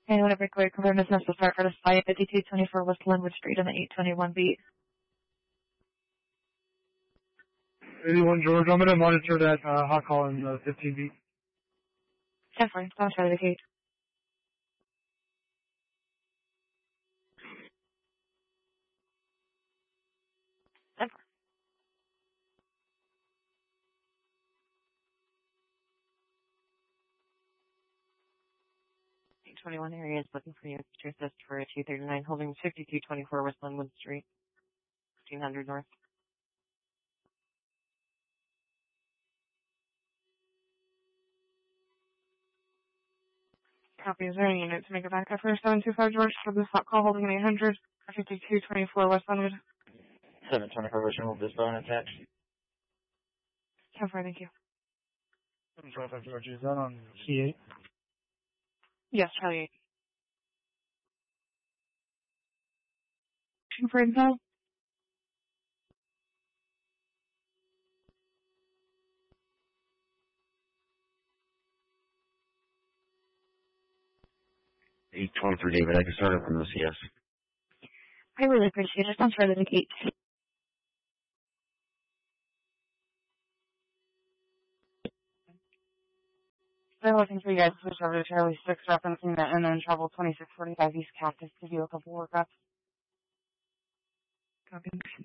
Hey, whenever quick, awareness has to start for the spy at 5224 West Linwood Street on the 821 beat. 81 George, I'm going to monitor that hot call in 15 beat. 10-4, don't try to gate. Twenty-one area is looking for you to assist for a 239 holding 5224 West Linwood Street, 1500 North. Copy. Is there any unit to make a backup for 725 George for this hot call holding an 800 for 5224 West Linwood? 724 West Linwood, this phone attached. 10-4, thank you. 725 George, is that on C8? Yes, Charlie 8. 2 for info. $823 David, I can start up from the CS. I really appreciate it. Don't try to gate. They're looking for you guys to switch over to Charlie 6, referencing that unknown travel 2645 East Cactus to do a couple workups. Copy.